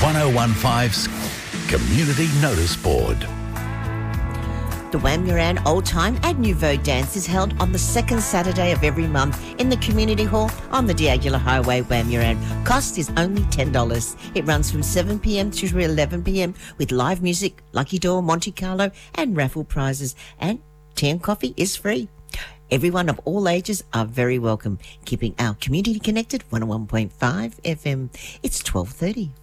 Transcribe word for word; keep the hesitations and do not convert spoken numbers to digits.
one oh one five's Community Notice Board. The Wamuran Old Time and Nouveau Dance is held on the second Saturday of every month in the Community Hall on the Diagula Highway, Wamuran. Cost is only ten dollars. It runs from seven p.m. to eleven p.m. with live music, lucky draw, Monte Carlo and raffle prizes. And tea and coffee is free. Everyone of all ages are very welcome. Keeping our community connected, one oh one point five F M. It's twelve thirty.